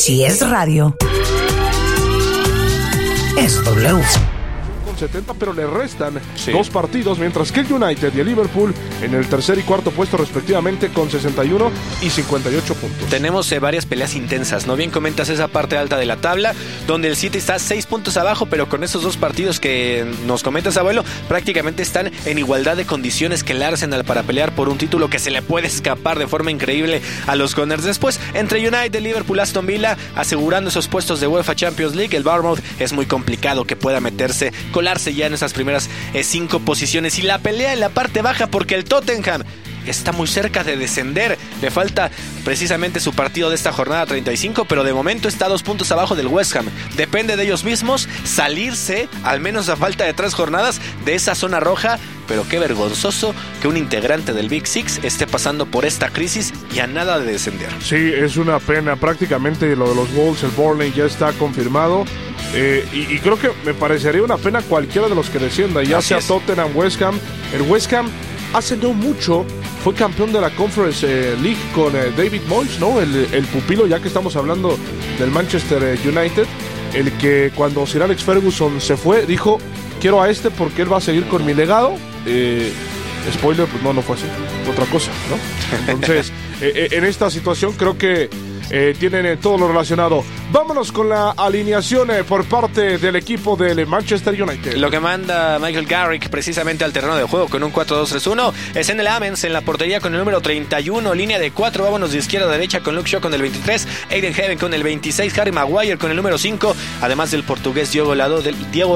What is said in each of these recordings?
Si es radio, es W. 70, pero le restan 2 partidos, mientras que el United y el Liverpool en el tercer y cuarto puesto respectivamente con 61 y 58 puntos. Tenemos varias peleas intensas, ¿no? Bien comentas esa parte alta de la tabla, donde el City está 6 puntos abajo, pero con esos 2 partidos que nos comentas, abuelo, prácticamente están en igualdad de condiciones que el Arsenal para pelear por un título que se le puede escapar de forma increíble a los Gunners. Después, entre United, Liverpool, Aston Villa, asegurando esos puestos de UEFA Champions League, el Bournemouth es muy complicado que pueda meterse, colarse ya en esas primeras 5 posiciones, y la pelea en la parte baja porque el Tottenham está muy cerca de descender. Le falta precisamente su partido de esta jornada 35, pero de momento está 2 puntos abajo del West Ham. Depende de ellos mismos salirse, al menos a falta de 3 jornadas, de esa zona roja. Pero qué vergonzoso que un integrante del Big Six esté pasando por esta crisis y a nada de descender. Sí, es una pena. Prácticamente lo de los Wolves, el Burnley ya está confirmado. Y creo que me parecería una pena cualquiera de los que descienda, ya sea Tottenham, West Ham. El West Ham hace no mucho fue campeón de la Conference League con David Moyes, ¿no? El pupilo, ya que estamos hablando del Manchester United, el que cuando Sir Alex Ferguson se fue, dijo: quiero a este porque él va a seguir con mi legado. Spoiler, pues no fue así, otra cosa, ¿no? Entonces, en esta situación creo que tienen todo lo relacionado. Vámonos con la alineación por parte del equipo del Manchester United. Lo que manda Michael Carrick precisamente al terreno de juego con un 4-2-3-1 es en el Amens en la portería con el número 31, línea de 4, vámonos de izquierda a derecha con Luke Shaw con el 23, Aiden Heaven con el 26, Harry Maguire con el número 5, además del portugués Diego Dalot,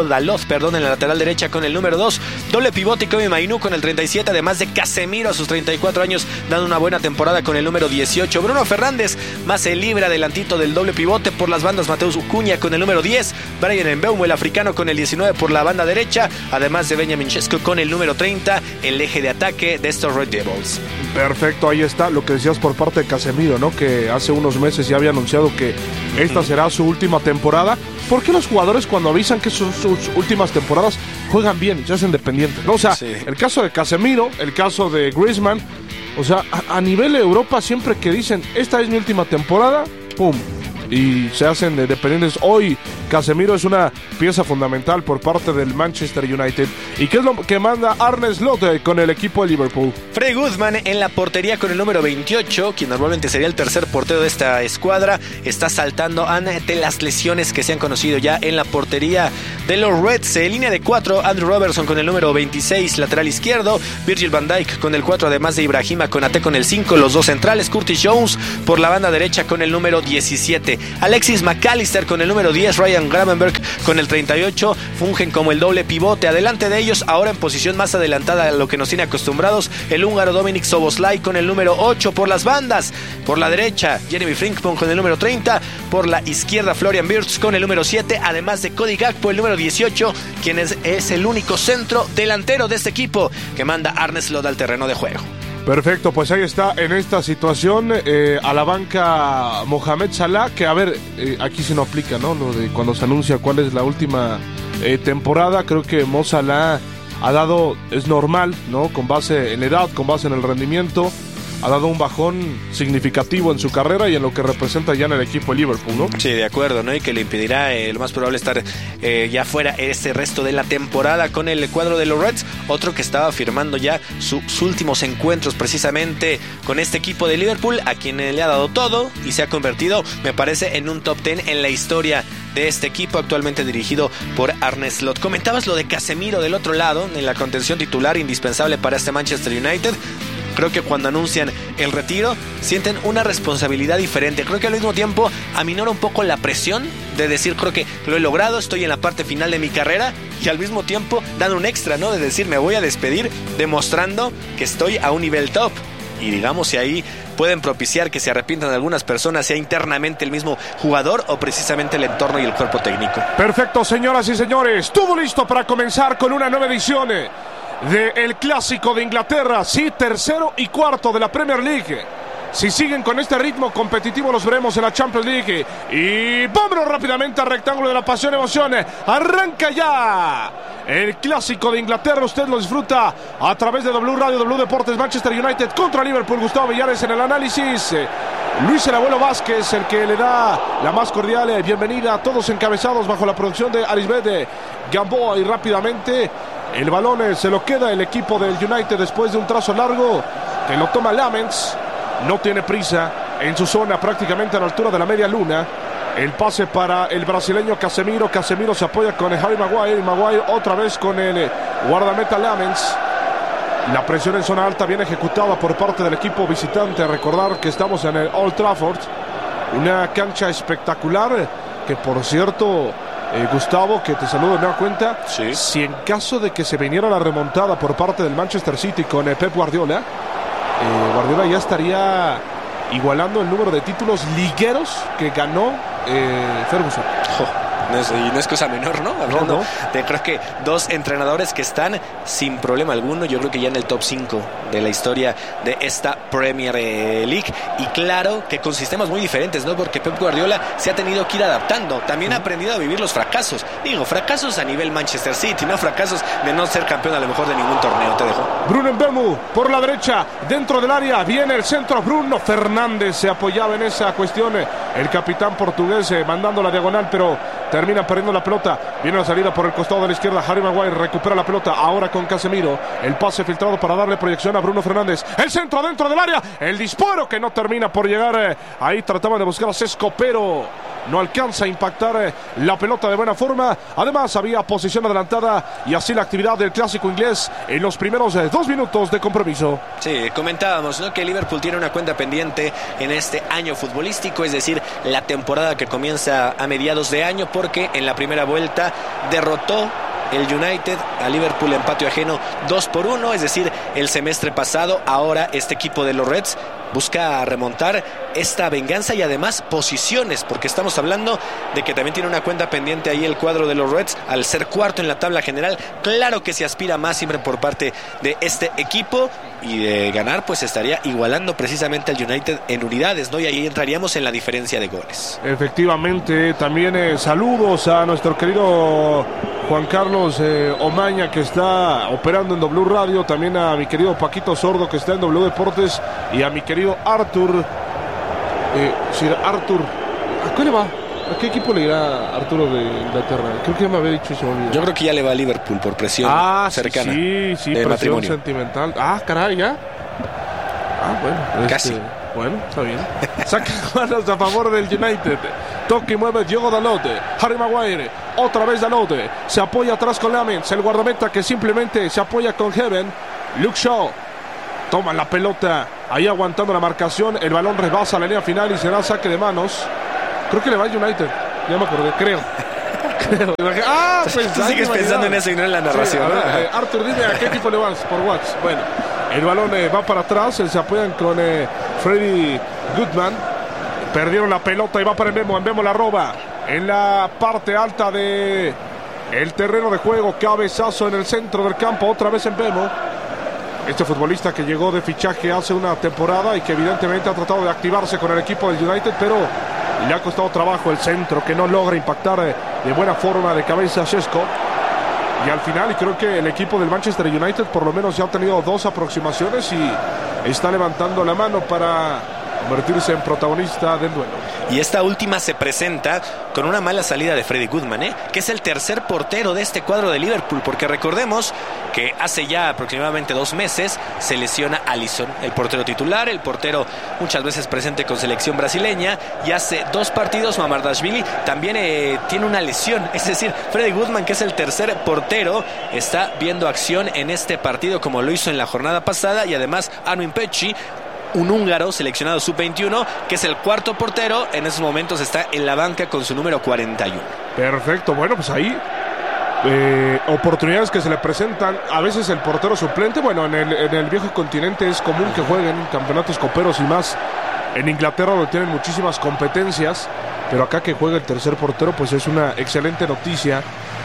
en la lateral derecha con el número 2, doble pivote Kobe Mainoo con el 37, además de Casemiro a sus 34 años dando una buena temporada con el número 18, Bruno Fernández más se libra adelantito del doble pivote por las bandas, Mateus Cunha con el número 10, Brian Mbeumo el africano con el 19 por la banda derecha, además de Benjamin Sesko con el número 30, el eje de ataque de estos Red Devils. Perfecto, ahí está lo que decías por parte de Casemiro, ¿no? Que hace unos meses ya había anunciado que esta será su última temporada. ¿Por qué los jugadores cuando avisan que son sus últimas temporadas juegan bien y se hacen dependientes, ¿no? O sea, el caso de Casemiro, el caso de Griezmann, o sea, a nivel de Europa siempre que dicen esta es mi última temporada, ¡pum!, y se hacen dependientes. Hoy Casemiro es una pieza fundamental por parte del Manchester United. ¿Y qué es lo que manda Arne Slot con el equipo de Liverpool? Freddie Goodman en la portería con el número 28, quien normalmente sería el tercer portero de esta escuadra, está saltando ante las lesiones que se han conocido ya en la portería de los Reds. En línea de 4, Andrew Robertson con el número 26, lateral izquierdo, Virgil van Dijk con el 4, además de Ibrahima Konaté con el 5, los 2 centrales, Curtis Jones por la banda derecha con el número 17, Alexis McAllister con el número 10, Ryan Gravenberch con el 38, fungen como el doble pivote. Adelante de ellos, ahora en posición más adelantada a lo que nos tiene acostumbrados, el húngaro Dominik Szoboszlai con el número 8 por las bandas. Por la derecha, Jeremy Frimpong con el número 30, por la izquierda Florian Wirtz con el número 7, además de Cody Gakpo el número 18, quien es el único centro delantero de este equipo que manda Arne Slot al terreno de juego. Perfecto, pues ahí está en esta situación a la banca Mohamed Salah, que a ver, aquí sí no aplica, ¿no? Lo de cuando se anuncia cuál es la última temporada. Creo que Mo Salah ha dado, es normal, ¿no? Con base en la edad, con base en el rendimiento, ha dado un bajón significativo en su carrera y en lo que representa ya en el equipo de Liverpool, ¿no? Sí, de acuerdo, ¿no? Y que le impedirá lo más probable estar ya fuera este resto de la temporada con el cuadro de los Reds. Otro que estaba firmando ya sus últimos encuentros precisamente con este equipo de Liverpool, a quien le ha dado todo y se ha convertido, me parece, en un top 10 en la historia de este equipo actualmente dirigido por Arne Slot. Comentabas lo de Casemiro del otro lado, en la contención titular indispensable para este Manchester United. Creo que cuando anuncian el retiro sienten una responsabilidad diferente. Creo que al mismo tiempo aminora un poco la presión de decir, creo que lo he logrado, estoy en la parte final de mi carrera, y al mismo tiempo dan un extra, ¿no? De decir, me voy a despedir demostrando que estoy a un nivel top. Y digamos, si ahí pueden propiciar que se arrepientan algunas personas, sea internamente el mismo jugador o precisamente el entorno y el cuerpo técnico. Perfecto, señoras y señores, todo listo para comenzar con una nueva edición del Clásico de Inglaterra, sí, tercero y cuarto de la Premier League. Si siguen con este ritmo competitivo, los veremos en la Champions League. Y vámonos rápidamente al rectángulo de la pasión y emoción. Arranca ya el Clásico de Inglaterra. Usted lo disfruta a través de W Radio, W Deportes. Manchester United contra Liverpool. Gustavo Villares en el análisis. Luis el Abuelo Vázquez, el que le da la más cordial bienvenida a todos encabezados bajo la producción de Arisbet Gamboa. Y rápidamente el balón se lo queda el equipo del United después de un trazo largo que lo toma Lamens. No tiene prisa en su zona, prácticamente a la altura de la media luna. El pase para el brasileño Casemiro. Casemiro se apoya con el Harry Maguire. Maguire otra vez con el guardameta Lamens. La presión en zona alta bien ejecutada por parte del equipo visitante. Recordar que estamos en el Old Trafford, una cancha espectacular que, por cierto, Gustavo, que te saludo de nueva cuenta, sí. Si en caso de que se viniera la remontada por parte del Manchester City con Pep Guardiola, Guardiola ya estaría igualando el número de títulos ligueros que ganó Ferguson. No es cosa menor, ¿no? Hablando No. de, creo que 2 entrenadores que están sin problema alguno, yo creo que ya en el top 5 de la historia de esta Premier League. Y claro que con sistemas muy diferentes, ¿no? Porque Pep Guardiola se ha tenido que ir adaptando. También ha aprendido a vivir los fracasos. Digo, fracasos a nivel Manchester City, no fracasos de no ser campeón a lo mejor de ningún torneo. Te dejo. Bruno Mbeumo por la derecha, dentro del área, viene el centro. Bruno Fernández se apoyaba en esa cuestión. El capitán portugués mandando la diagonal, pero termina perdiendo la pelota. Viene la salida por el costado de la izquierda. Harry Maguire recupera la pelota. Ahora con Casemiro. El pase filtrado para darle proyección a Bruno Fernández. El centro dentro del área. El disparo que no termina por llegar. Ahí trataban de buscar a Sesco, pero no alcanza a impactar la pelota de buena forma. Además había posición adelantada y así la actividad del clásico inglés en los primeros 2 minutos de compromiso. Sí, comentábamos, ¿no?, que Liverpool tiene una cuenta pendiente en este año futbolístico, es decir, la temporada que comienza a mediados de año, porque en la primera vuelta derrotó el United a Liverpool en patio ajeno 2-1, es decir, el semestre pasado. Ahora este equipo de los Reds busca remontar esta venganza y además posiciones, porque estamos hablando de que también tiene una cuenta pendiente ahí el cuadro de los Reds al ser cuarto en la tabla general. Claro que se aspira más siempre por parte de este equipo, y de ganar pues estaría igualando precisamente al United en unidades, ¿no? Y ahí entraríamos en la diferencia de goles. Efectivamente, también saludos a nuestro querido Juan Carlos Omaña, que está operando en W Radio, también a mi querido Paquito Sordo, que está en W Deportes, y a mi querido Arthur. Sir Arthur, ¿a qué le va? ¿A qué equipo le irá Arturo de Inglaterra? Creo que ya me había dicho y se me olvidó. Yo creo que ya le va a Liverpool por presión cercana. Sí, presión matrimonio sentimental. Ah, caray, ya. Bueno. Casi. Bueno, está bien. Saca manos a favor del United. Toque y mueve Diogo Dalot. Harry Maguire. Otra vez Dalot. Se apoya atrás con Lamens. El guardameta que simplemente se apoya con Heaven. Luke Shaw. Toma la pelota. Ahí aguantando la marcación. El balón rebasa la línea final y será saque de manos. Creo que le va al United. Ya me acordé, creo. Tú sigues pensando en eso y no en la narración. Sí, a ver, Arthur, dime a qué equipo le vas por WhatsApp. Bueno, el balón va para atrás. Se apoyan con Freddy Goodman. Perdieron la pelota y va para Mbeumo. Mbeumo la roba en la parte alta de el terreno de juego. Cabezazo en el centro del campo. Otra vez Mbeumo. Este futbolista que llegó de fichaje hace una temporada y que evidentemente ha tratado de activarse con el equipo del United, pero le ha costado trabajo el centro, que no logra impactar de buena forma de cabeza a Šeško. Y al final, y creo que el equipo del Manchester United por lo menos ya ha tenido 2 aproximaciones y está levantando la mano para convertirse en protagonista del duelo. Y esta última se presenta con una mala salida de Freddy Goodman, que es el tercer portero de este cuadro de Liverpool, porque recordemos que hace ya aproximadamente 2 meses se lesiona Alisson, el portero titular, el portero muchas veces presente con selección brasileña, y hace 2 partidos Mamardashvili también tiene una lesión. Es decir, Freddy Goodman, que es el tercer portero, está viendo acción en este partido como lo hizo en la jornada pasada, y además Armin Pecci, un húngaro seleccionado sub-21, que es el cuarto portero, en esos momentos está en la banca con su número 41. Perfecto, bueno, pues ahí oportunidades que se le presentan. A veces el portero suplente, bueno, en el viejo continente es común que jueguen campeonatos coperos y más en Inglaterra, donde tienen muchísimas competencias, pero acá que juegue el tercer portero pues es una excelente noticia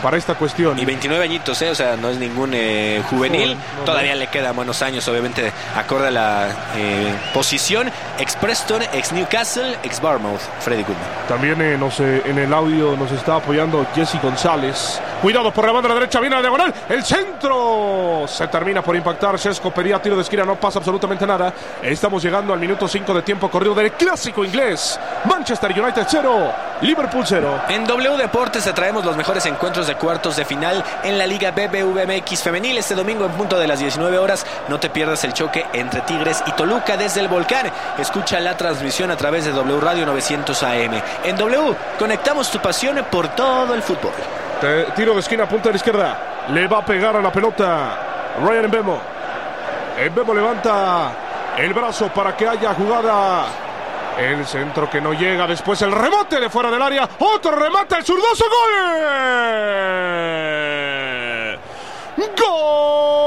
para esta cuestión. Y 29 añitos, o sea, no es ningún juvenil. No. Todavía le quedan buenos años, obviamente, acorde a la posición. Ex Preston, ex Newcastle, ex Bournemouth, Freddy Goodman. También en el audio nos está apoyando Jesse González. Cuidado por la banda derecha, viene la diagonal. El centro se termina por impactar. Xesco pedía tiro de esquina, no pasa absolutamente nada. Estamos llegando al minuto 5 de tiempo corrido del clásico inglés. Manchester United 0, Liverpool 0. En W Deportes te traemos los mejores encuentros de cuartos de final en la Liga BBVA Femenil. Este domingo en punto de las 19 horas. No te pierdas el choque entre Tigres y Toluca desde el Volcán. Escucha la transmisión a través de W Radio 900 AM. En W conectamos tu pasión por todo el fútbol. Tiro de esquina, punta de la izquierda. Le va a pegar a la pelota Ryan Mbemo. Mbemo levanta el brazo para que haya jugada. El centro que no llega. Después el remate de fuera del área. Otro remate, el zurdazo. ¡Gol! ¡Gol!